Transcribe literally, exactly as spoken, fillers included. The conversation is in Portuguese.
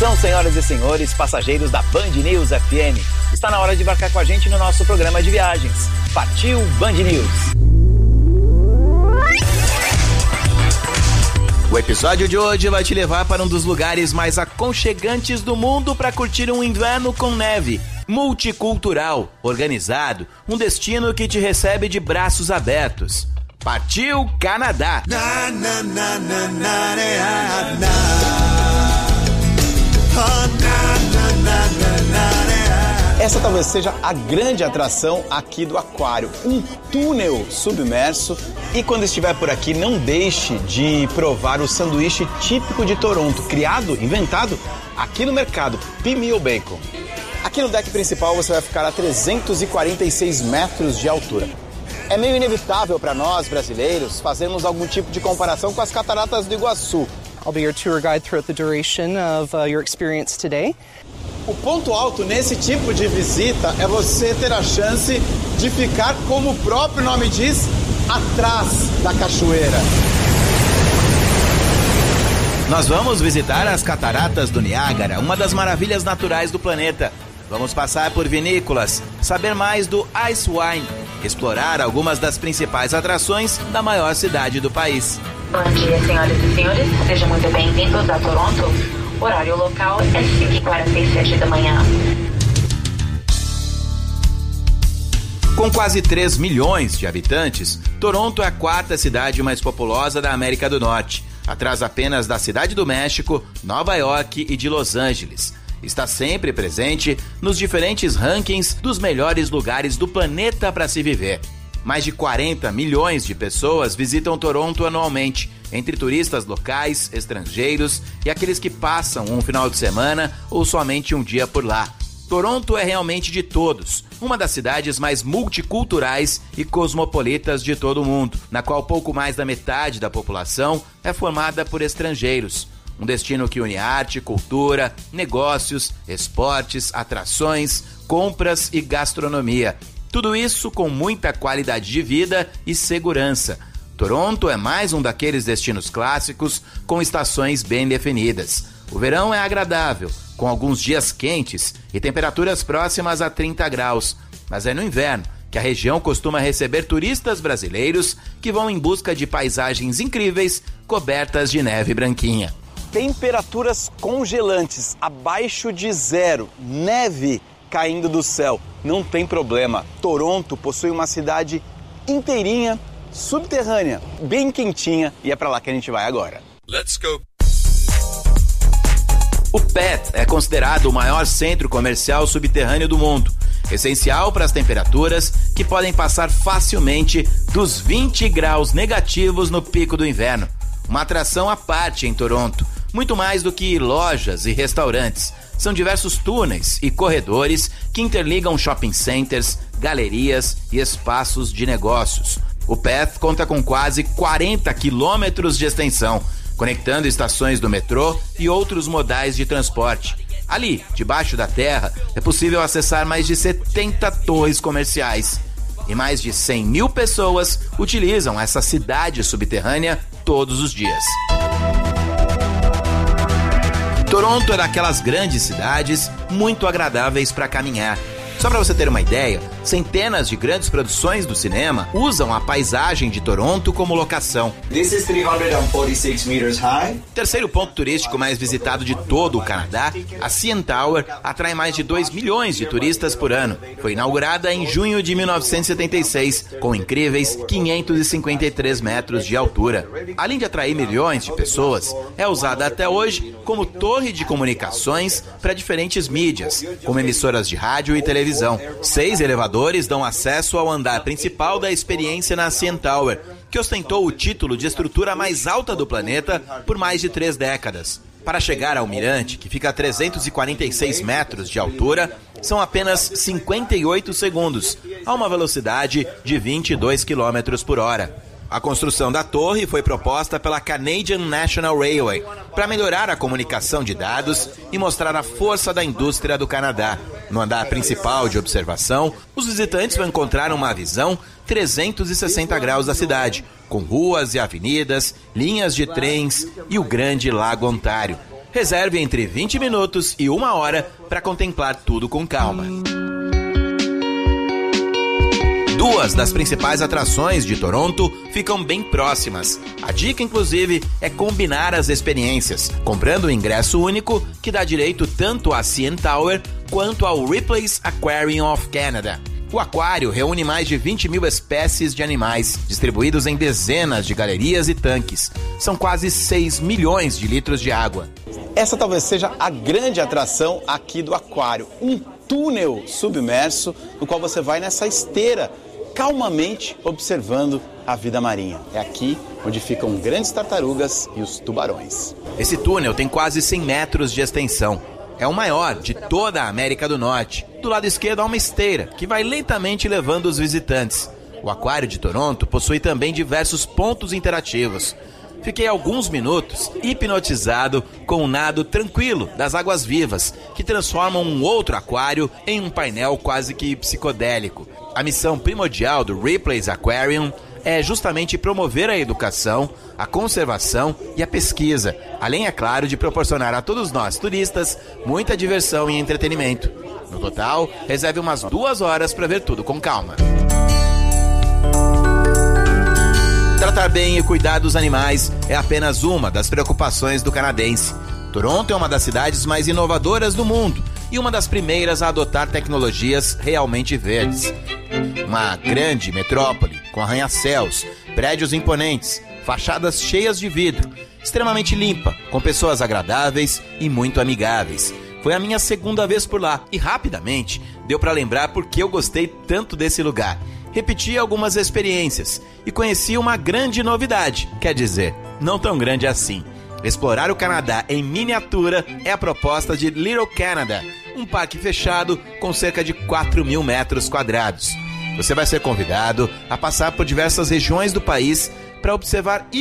Atenção, senhoras e senhores, passageiros da Band News F M. Está na hora de embarcar com a gente no nosso programa de viagens. Partiu Band News. O episódio de hoje vai te levar para um dos lugares mais aconchegantes do mundo para curtir um inverno com neve. Multicultural, organizado, um destino que te recebe de braços abertos. Partiu Canadá! Na, na, na, na, na, na, na. Essa talvez seja a grande atração aqui do aquário, um túnel submerso. E quando estiver por aqui, não deixe de provar o sanduíche típico de Toronto, criado, inventado aqui no mercado, Pimeo Bacon. Aqui no deck principal você vai ficar a trezentos e quarenta e seis metros de altura. É meio inevitável para nós, brasileiros, fazermos algum tipo de comparação com as cataratas do Iguaçu. I'll be your tour guide throughout the duration of uh, your experience today. O ponto alto nesse tipo de visita é você ter a chance de ficar, como o próprio nome diz, atrás da cachoeira. Nós vamos visitar as cataratas do Niágara, uma das maravilhas naturais do planeta. Vamos passar por vinícolas, saber mais do Ice Wine, explorar algumas das principais atrações da maior cidade do país. Bom dia, senhoras e senhores. Sejam muito bem-vindos a Toronto. O horário local é cinco e quarenta e sete da manhã. Com quase três milhões de habitantes, Toronto é a quarta cidade mais populosa da América do Norte, atrás apenas da Cidade do México, Nova York e de Los Angeles. Está sempre presente nos diferentes rankings dos melhores lugares do planeta para se viver. Mais de quarenta milhões de pessoas visitam Toronto anualmente, entre turistas locais, estrangeiros e aqueles que passam um final de semana ou somente um dia por lá. Toronto é realmente de todos, uma das cidades mais multiculturais e cosmopolitas de todo o mundo, na qual pouco mais da metade da população é formada por estrangeiros. Um destino que une arte, cultura, negócios, esportes, atrações, compras e gastronomia. Tudo isso com muita qualidade de vida e segurança. Toronto é mais um daqueles destinos clássicos com estações bem definidas. O verão é agradável, com alguns dias quentes e temperaturas próximas a trinta graus. Mas é no inverno que a região costuma receber turistas brasileiros que vão em busca de paisagens incríveis cobertas de neve branquinha. Temperaturas congelantes, abaixo de zero, neve caindo do céu. Não tem problema. Toronto possui uma cidade inteirinha, subterrânea, bem quentinha, e é pra lá que a gente vai agora. Let's go! O P E T é considerado o maior centro comercial subterrâneo do mundo, essencial para as temperaturas que podem passar facilmente dos vinte graus negativos no pico do inverno. Uma atração à parte em Toronto, muito mais do que lojas e restaurantes. São diversos túneis e corredores que interligam shopping centers, galerias e espaços de negócios. O P E T conta com quase quarenta quilômetros de extensão, conectando estações do metrô e outros modais de transporte. Ali, debaixo da terra, é possível acessar mais de setenta torres comerciais. E mais de cem mil pessoas utilizam essa cidade subterrânea todos os dias. Toronto é daquelas grandes cidades muito agradáveis para caminhar. Só para você ter uma ideia, centenas de grandes produções do cinema usam a paisagem de Toronto como locação. This is three hundred forty-six meters high. Terceiro ponto turístico mais visitado de todo o Canadá, a C N Tower atrai mais de dois milhões de turistas por ano. Foi inaugurada em junho de mil novecentos e setenta e seis, com incríveis quinhentos e cinquenta e três metros de altura. Além de atrair milhões de pessoas, é usada até hoje como torre de comunicações para diferentes mídias, como emissoras de rádio e televisão. Seis elevadores dão acesso ao andar principal da experiência na C N Tower, que ostentou o título de estrutura mais alta do planeta por mais de três décadas. Para chegar ao mirante, que fica a trezentos e quarenta e seis metros de altura, são apenas cinquenta e oito segundos, a uma velocidade de vinte e dois quilômetros por hora. A construção da torre foi proposta pela Canadian National Railway para melhorar a comunicação de dados e mostrar a força da indústria do Canadá. No andar principal de observação, os visitantes vão encontrar uma visão trezentos e sessenta graus da cidade, com ruas e avenidas, linhas de trens e o grande Lago Ontário. Reserve entre vinte minutos e uma hora para contemplar tudo com calma. Duas das principais atrações de Toronto ficam bem próximas. A dica, inclusive, é combinar as experiências, comprando um ingresso único que dá direito tanto à C N Tower quanto ao Ripley's Aquarium of Canada. O aquário reúne mais de vinte mil espécies de animais, distribuídos em dezenas de galerias e tanques. São quase seis milhões de litros de água. Essa talvez seja a grande atração aqui do aquário, um túnel submerso no qual você vai nessa esteira, calmamente observando a vida marinha. É aqui onde ficam grandes tartarugas e os tubarões. Esse túnel tem quase cem metros de extensão. É o maior de toda a América do Norte. Do lado esquerdo há uma esteira que vai lentamente levando os visitantes. O aquário de Toronto possui também diversos pontos interativos. Fiquei alguns minutos hipnotizado com o nado tranquilo das águas vivas, que transformam um outro aquário em um painel quase que psicodélico. A missão primordial do Ripley's Aquarium é justamente promover a educação, a conservação e a pesquisa, além, é claro, de proporcionar a todos nós, turistas, muita diversão e entretenimento. No total, reserve umas duas horas para ver tudo com calma. Tratar bem e cuidar dos animais é apenas uma das preocupações do canadense. Toronto é uma das cidades mais inovadoras do mundo e uma das primeiras a adotar tecnologias realmente verdes. Uma grande metrópole com arranha-céus, prédios imponentes, fachadas cheias de vidro, extremamente limpa, com pessoas agradáveis e muito amigáveis. Foi a minha segunda vez por lá e rapidamente deu para lembrar por que eu gostei tanto desse lugar. Repeti algumas experiências e conheci uma grande novidade, quer dizer, não tão grande assim. Explorar o Canadá em miniatura é a proposta de Little Canada, um parque fechado com cerca de quatro mil metros quadrados. Você vai ser convidado a passar por diversas regiões do país para observar